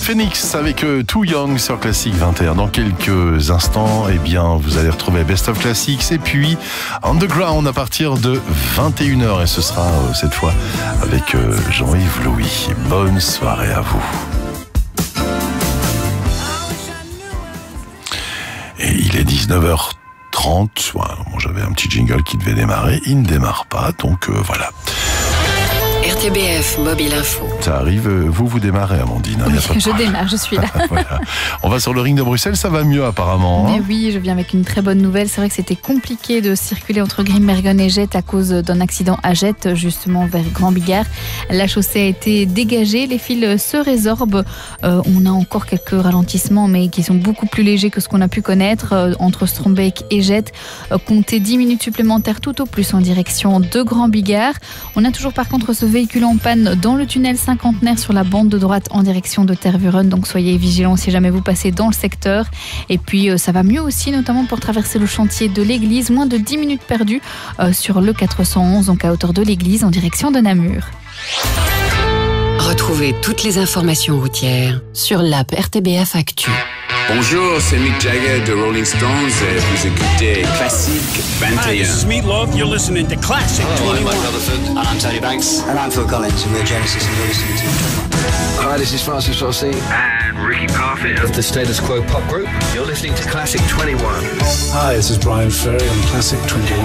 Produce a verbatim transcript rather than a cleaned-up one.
Phoenix avec euh, Too Young sur Classic vingt et un. Dans quelques instants, eh bien, vous allez retrouver Best of Classics et puis Underground à partir de vingt et une heures. Et ce sera euh, cette fois avec euh, Jean-Yves Louis. Bonne soirée à vous. Et il est dix-neuf heures trente. Voilà, bon, j'avais un petit jingle qui devait démarrer. Il ne démarre pas, donc euh, voilà. R T B F Mobile Info. Ça arrive, vous, vous démarrez, Amandine. Hein, oui, de je démarre, je suis là. Voilà. On va sur le ring de Bruxelles, ça va mieux apparemment. Mais Hein oui, je viens avec une très bonne nouvelle. C'est vrai que c'était compliqué de circuler entre Grimbergen et Jette à cause d'un accident à Jette, justement vers Grand Bigard. La chaussée a été dégagée, les fils se résorbent. Euh, on a encore quelques ralentissements, mais qui sont beaucoup plus légers que ce qu'on a pu connaître euh, entre Strombeek et Jette. Euh, comptez dix minutes supplémentaires tout au plus en direction de Grand Bigard. On a toujours par contre ce véhicule en panne dans le tunnel cinquantenaire sur la bande de droite en direction de Tervuren, donc soyez vigilants si jamais vous passez dans le secteur. Et puis euh, ça va mieux aussi, notamment pour traverser le chantier de l'église, moins de dix minutes perdues euh, sur le quatre cent onze, donc à hauteur de l'église en direction de Namur. Retrouvez toutes les informations routières sur l'app R T B F Actu. Bonjour, c'est Mick Jagger de Rolling Stones et vous écoutez Classic vingt Hi, et this is un. Meatloaf. You're listening to Classic twenty-one. And I'm Tony Banks. And I'm Phil Collins, and we're Genesis, and you're listening to Hi, this is Francis Rossi. And Ricky Parfitt Of the Status Quo Pop Group. You're listening to Classic twenty-one. Hi, this is Brian Ferry on Classic twenty-one.